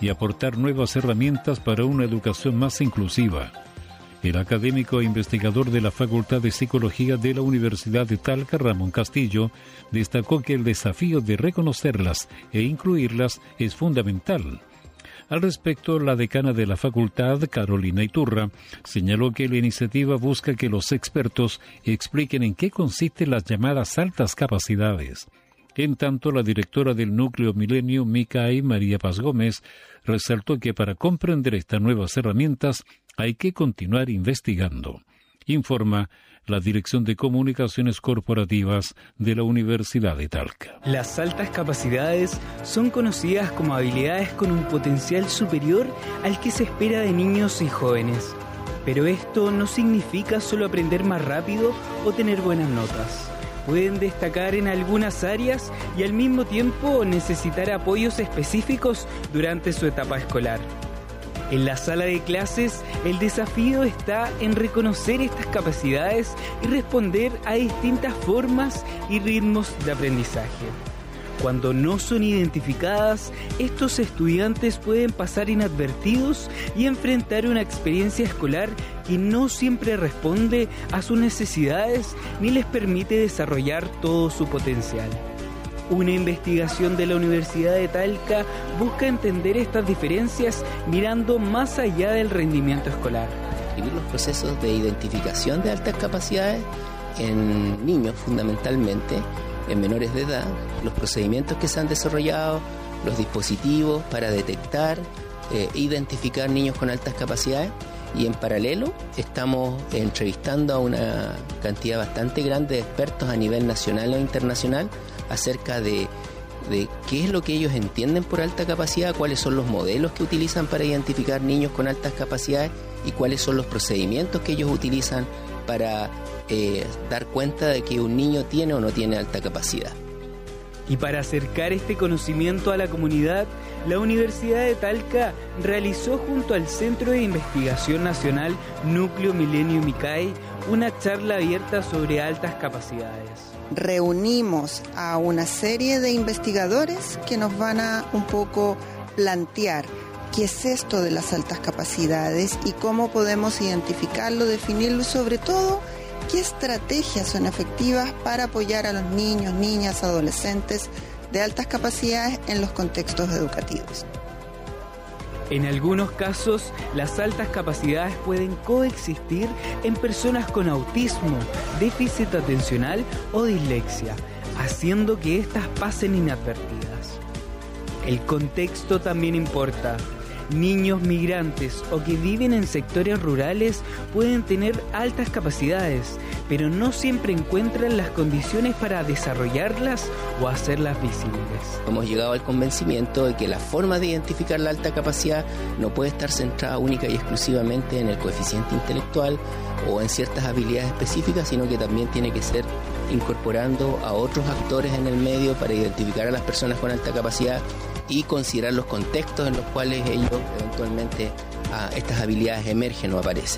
y aportar nuevas herramientas para una educación más inclusiva. El académico e investigador de la Facultad de Psicología de la Universidad de Talca, Ramón Castillo, destacó que el desafío de reconocerlas e incluirlas es fundamental. Al respecto, la decana de la facultad, Carolina Iturra, señaló que la iniciativa busca que los expertos expliquen en qué consisten las llamadas altas capacidades. En tanto, la directora del Núcleo Milenio, MICAI, María Paz Gómez, resaltó que para comprender estas nuevas herramientas hay que continuar investigando. Informa la Dirección de Comunicaciones Corporativas de la Universidad de Talca. Las altas capacidades son conocidas como habilidades con un potencial superior al que se espera de niños y jóvenes. Pero esto no significa solo aprender más rápido o tener buenas notas. Pueden destacar en algunas áreas y al mismo tiempo necesitar apoyos específicos durante su etapa escolar. En la sala de clases, el desafío está en reconocer estas capacidades y responder a distintas formas y ritmos de aprendizaje. Cuando no son identificadas, estos estudiantes pueden pasar inadvertidos y enfrentar una experiencia escolar que no siempre responde a sus necesidades ni les permite desarrollar todo su potencial. Una investigación de la Universidad de Talca busca entender estas diferencias mirando más allá del rendimiento escolar. Vivir los procesos de identificación de altas capacidades en niños fundamentalmente, en menores de edad, los procedimientos que se han desarrollado, los dispositivos para detectar, identificar niños con altas capacidades, y en paralelo estamos entrevistando a una cantidad bastante grande de expertos a nivel nacional o internacional acerca de qué es lo que ellos entienden por alta capacidad, cuáles son los modelos que utilizan para identificar niños con altas capacidades y cuáles son los procedimientos que ellos utilizan para dar cuenta de que un niño tiene o no tiene alta capacidad. Y para acercar este conocimiento a la comunidad, la Universidad de Talca realizó junto al Centro de Investigación Nacional Núcleo Milenio MICAI una charla abierta sobre altas capacidades. Reunimos a una serie de investigadores que nos van a un poco plantear qué es esto de las altas capacidades y cómo podemos identificarlo, definirlo y sobre todo qué estrategias son efectivas para apoyar a los niños, niñas, adolescentes de altas capacidades en los contextos educativos. En algunos casos, las altas capacidades pueden coexistir en personas con autismo, déficit atencional o dislexia, haciendo que éstas pasen inadvertidas. El contexto también importa. Niños migrantes o que viven en sectores rurales pueden tener altas capacidades, pero no siempre encuentran las condiciones para desarrollarlas o hacerlas visibles. Hemos llegado al convencimiento de que la forma de identificar la alta capacidad no puede estar centrada única y exclusivamente en el coeficiente intelectual o en ciertas habilidades específicas, sino que también tiene que ser incorporando a otros actores en el medio para identificar a las personas con alta capacidad y considerar los contextos en los cuales ellos eventualmente estas habilidades emergen o aparecen.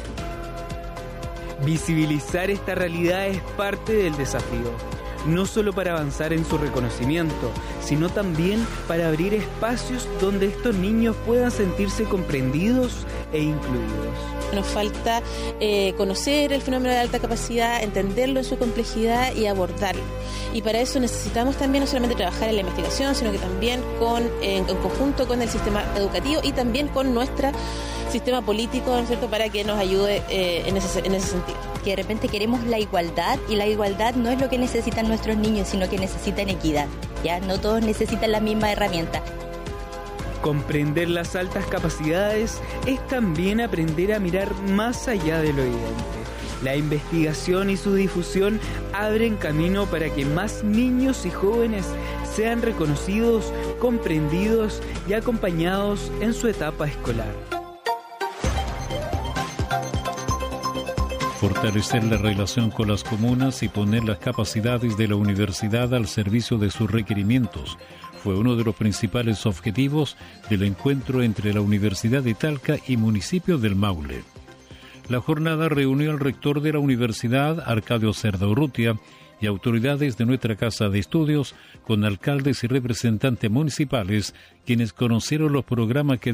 Visibilizar esta realidad es parte del desafío, no solo para avanzar en su reconocimiento, sino también para abrir espacios donde estos niños puedan sentirse comprendidos e incluidos. Nos falta conocer el fenómeno de alta capacidad, entenderlo en su complejidad y abordarlo. Y para eso necesitamos también no solamente trabajar en la investigación, sino que también en conjunto con el sistema educativo y también con nuestro sistema político, ¿no es cierto?, para que nos ayude en ese sentido. Que de repente queremos la igualdad y la igualdad no es lo que necesitan nuestros niños, sino que necesitan equidad. Ya no todos necesitan la misma herramienta. Comprender las altas capacidades es también aprender a mirar más allá de lo evidente. La investigación y su difusión abren camino para que más niños y jóvenes sean reconocidos, comprendidos y acompañados en su etapa escolar. Fortalecer la relación con las comunas y poner las capacidades de la universidad al servicio de sus requerimientos fue uno de los principales objetivos del encuentro entre la Universidad de Talca y municipios del Maule. La jornada reunió al rector de la universidad, Arcadio Cerda Urrutia, y autoridades de nuestra casa de estudios, con alcaldes y representantes municipales, quienes conocieron los programas que